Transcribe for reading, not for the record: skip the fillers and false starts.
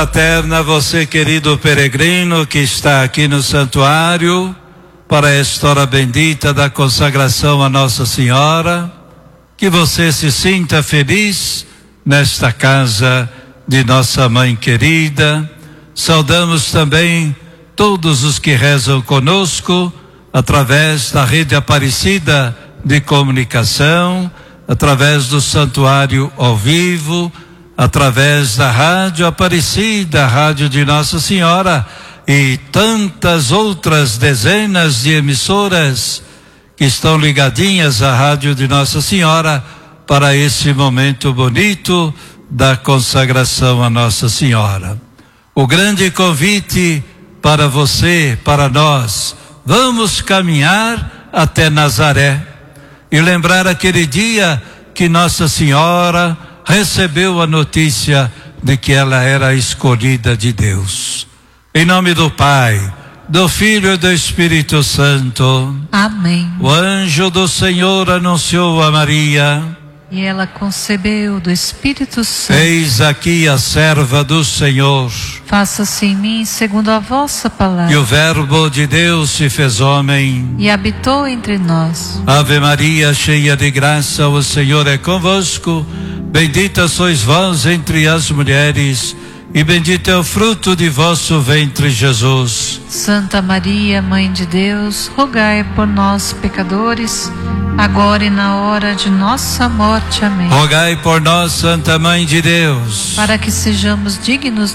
Fraterna, você querido peregrino que está aqui no santuário para esta hora bendita da consagração a Nossa Senhora, que você se sinta feliz nesta casa de nossa mãe querida. Saudamos também todos os que rezam conosco através da rede Aparecida de comunicação, através do santuário ao vivo, através da Rádio Aparecida, Rádio de Nossa Senhora e tantas outras dezenas de emissoras que estão ligadinhas à Rádio de Nossa Senhora para esse momento bonito da consagração a Nossa Senhora. O grande convite para você, para nós, vamos caminhar até Nazaré e lembrar aquele dia que Nossa Senhora recebeu a notícia de que ela era a escolhida de Deus. Em nome do Pai, do Filho e do Espírito Santo. Amém. O anjo do Senhor anunciou a Maria. E ela concebeu do Espírito Santo. Eis aqui a serva do Senhor. Faça-se em mim segundo a vossa palavra. E o Verbo de Deus se fez homem. E habitou entre nós. Ave Maria, cheia de graça, o Senhor é convosco. Bendita sois vós entre as mulheres, e bendito é o fruto de vosso ventre, Jesus. Santa Maria, Mãe de Deus, rogai por nós, pecadores, agora e na hora de nossa morte. Amém. Rogai por nós, Santa Mãe de Deus, para que sejamos dignos